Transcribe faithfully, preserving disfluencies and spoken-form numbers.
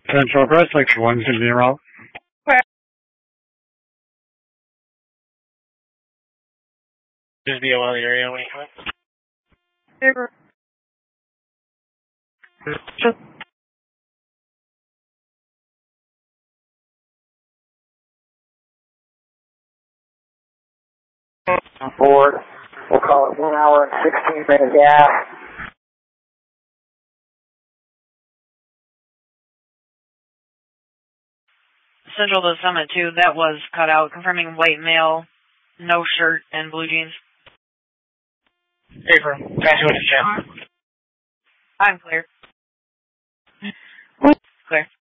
Central Press, like one should be around. Just be around the area when you come in. Paper. Board. We'll call it one hour and sixteen minutes gas. Central to Summit two, that was cut out, confirming white male, no shirt, and blue jeans. Paper. Pass you with the chat. I'm clear. Clear.